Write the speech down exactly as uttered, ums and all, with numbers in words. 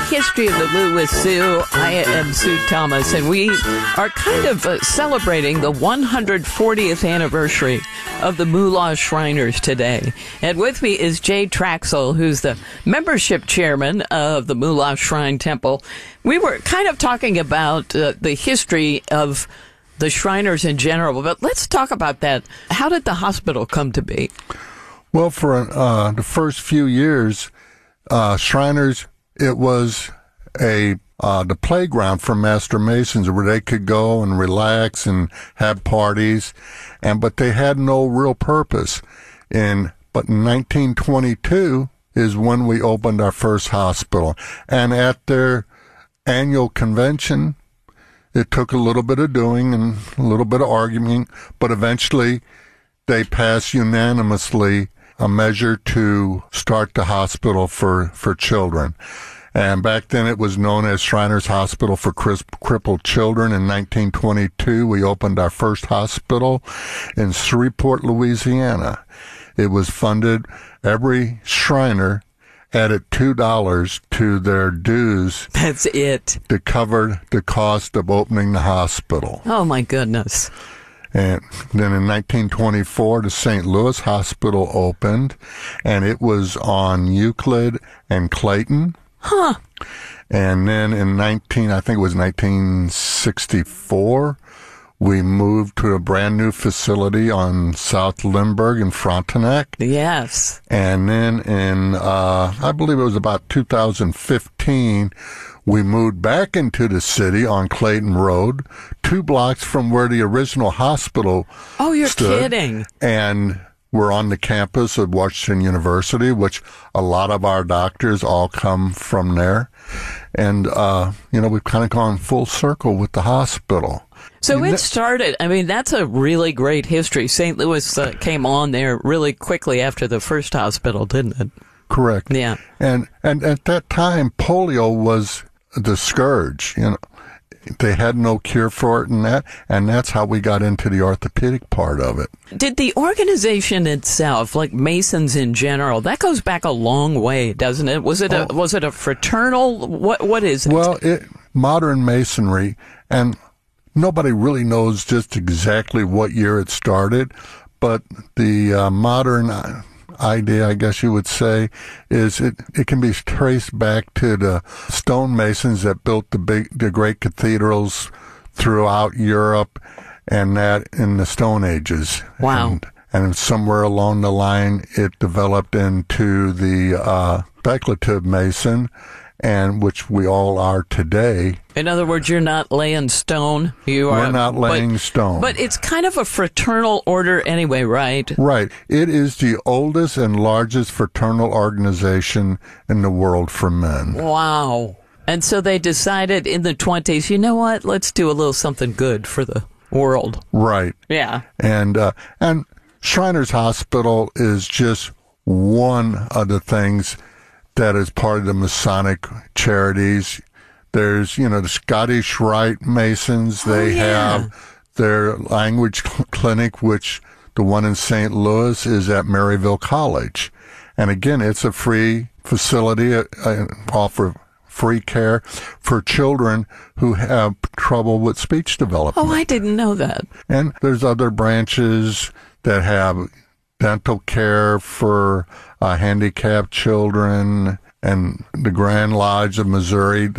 history of the Lewis Sioux. I am Sue Thomas, and we are kind of uh, celebrating the one hundred fortieth anniversary of the Moolah Shriners today. And with me is Jay Traxel, who's the membership chairman of the Moolah Shrine Temple. We were kind of talking about uh, the history of the Shriners in general, but let's talk about that. How did the hospital come to be? Well, for uh, the first few years, uh, Shriners, it was a uh, the playground for Master Masons where they could go and relax and have parties, and but they had no real purpose. And but in nineteen twenty-two is when we opened our first hospital, and at their annual convention, it took a little bit of doing and a little bit of arguing, but eventually they passed unanimously a measure to start the hospital for, for children. And back then it was known as Shriners Hospital for Crippled Children. In nineteen twenty-two, we opened our first hospital in Shreveport, Louisiana. It was funded. Every Shriner added two dollars to their dues. That's it. To cover the cost of opening the hospital. Oh, my goodness. And then in nineteen twenty-four, the Saint Louis Hospital opened, and it was on Euclid and Clayton. Huh. And then in nineteen, I think it was nineteen sixty-four, we moved to a brand new facility on South Lindbergh in Frontenac. Yes. And then in, uh, I believe it was about two thousand fifteen, we moved back into the city on Clayton Road, two blocks from where the original hospital Oh, you're stood. kidding. And we're on the campus of Washington University, which a lot of our doctors all come from there. And, uh, you know, we've kind of gone full circle with the hospital. So it started, I mean, that's a really great history. Saint Louis uh, came on there really quickly after the first hospital, didn't it? Correct. Yeah. And and at that time, polio was the scourge. You know, they had no cure for it, and that, and that's how we got into the orthopedic part of it. Did the organization itself, like Masons in general, that goes back a long way, doesn't it? Was it a oh. was it a fraternal? What what is it? Well, it, modern Masonry, and nobody really knows just exactly what year it started, but the uh, modern idea, I guess you would say, is it, it can be traced back to the stonemasons that built the big, the great cathedrals throughout Europe, and that in the Stone Ages. Wow. And, and somewhere along the line, it developed into the uh, speculative Mason, and which we all are today. In other words, you're not laying stone. You are. We're not laying but, stone. But it's kind of a fraternal order anyway, right? Right. It is the oldest and largest fraternal organization in the world for men. Wow. And so they decided in the twenties, you know what? Let's do a little something good for the world. Right. Yeah. And uh, and Shriners Hospital is just one of the things that is part of the Masonic charities. There's, you know, the Scottish Rite Masons. They oh, yeah. have their language cl- clinic, which the one in Saint Louis is at Maryville College. And again, it's a free facility, uh, uh, offer free care for children who have trouble with speech development. Oh, I didn't know that. And there's other branches that have dental care for uh, handicapped children, and the Grand Lodge of Missouri